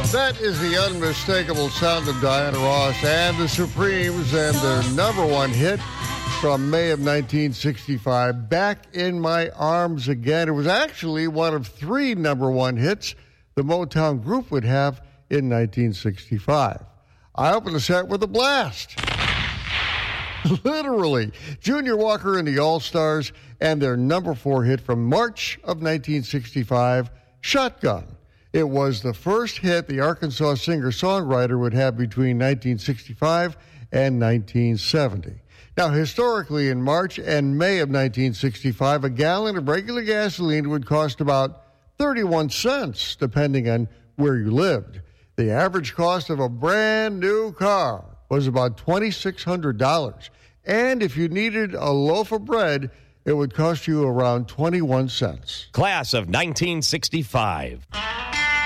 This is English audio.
That is the unmistakable sound of Diana Ross and the Supremes and their number one hit from May of 1965, Back in My Arms Again. It was actually one of three number one hits the Motown group would have in 1965. I opened the set with a blast. Literally. Junior Walker and the All-Stars and their number 4 hit from March of 1965, Shotgun. It was the first hit the Arkansas singer-songwriter would have between 1965 and 1970. Now, historically, in March and May of 1965, a gallon of regular gasoline would cost about 31 cents, depending on where you lived. The average cost of a brand new car was about $2,600. And if you needed a loaf of bread, it would cost you around 21 cents. Class of 1965.